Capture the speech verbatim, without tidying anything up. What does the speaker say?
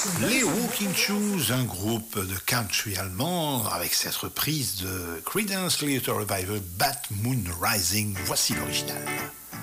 Les Walking Shoes, un groupe de country allemand avec cette reprise de Creedence Clearwater Revival, Bat Moon Rising. Voici l'original.